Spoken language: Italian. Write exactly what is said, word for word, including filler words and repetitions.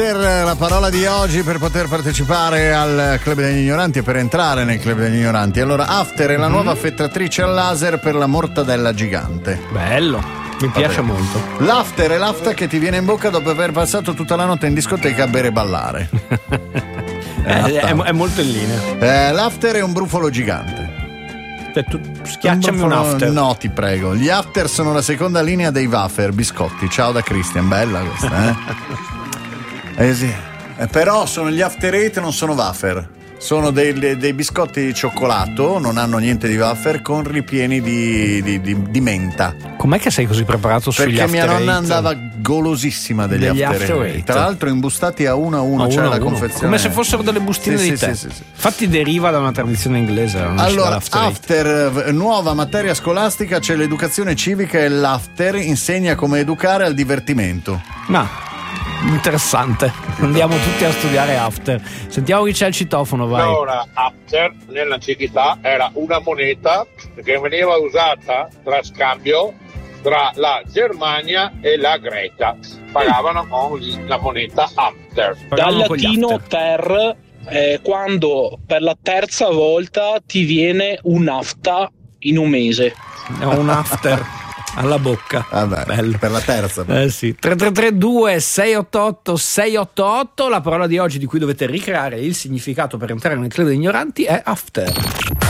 La parola di oggi per poter partecipare al Club degli Ignoranti e per entrare nel Club degli Ignoranti. Allora, after è la mm-hmm. nuova affettatrice al laser per la mortadella gigante. Bello, mi piace Vabbè. molto. L'after è l'after che ti viene in bocca dopo aver passato tutta la notte in discoteca a bere e ballare. è, è, è molto in linea. Eh, l'after è un brufolo gigante. Cioè, tu schiacciami un, un after. No, ti prego. Gli after sono la seconda linea dei wafer, biscotti. Ciao da Christian, bella questa, eh? Eh sì, eh, però sono gli after eight, non sono wafer. Sono dei, dei, dei biscotti di cioccolato, non hanno niente di wafer, con ripieni di, di, di, di menta. Com'è che sei così preparato sugli Perché after mia nonna eight? andava golosissima degli, degli after, after eight. Tra l'altro imbustati a uno a uno, c'è cioè la confezione. Come se fossero delle bustine sì, di sì, tè. Sì, sì, sì. Infatti deriva da una tradizione inglese. Allora, after, after nuova materia scolastica, c'è l'educazione civica e l'after insegna come educare al divertimento. Ma interessante, andiamo tutti a studiare after. Sentiamo chi c'è il citofono, vai. Allora, after nell'antichità era una moneta che veniva usata tra scambio tra la Germania e la Grecia. Pagavano con la moneta after. Dal latino ter, eh, quando per la terza volta ti viene un'afta in un mese. Un after alla bocca. Vabbè, bello. Per la terza. Eh sì. tre tre tre due sei otto otto sei otto otto. La parola di oggi di cui dovete ricreare il significato per entrare nel club degli ignoranti è after.